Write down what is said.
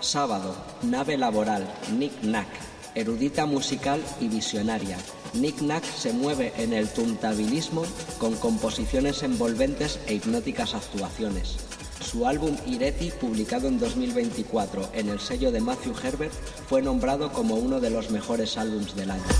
Sábado, nave laboral, Nick Nack, erudita musical y visionaria. Nick Nack se mueve en el tuntabilismo con composiciones envolventes e hipnóticas actuaciones. Su álbum Ireti, publicado en 2024 en el sello de Matthew Herbert, fue nombrado como uno de los mejores álbums del año.